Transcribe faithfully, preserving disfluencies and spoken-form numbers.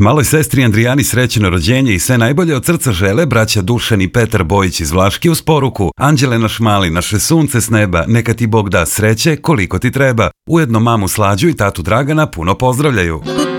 Maloj sestri Andrijani srećeno rođenje i sve najbolje od srca žele braća Dušan i Petar Bojić iz Vlaške uz poruku: Anđele naš mali, naše sunce s neba, neka ti Bog da sreće koliko ti treba. Ujedno mamu Slađu i tatu Dragana puno pozdravljaju.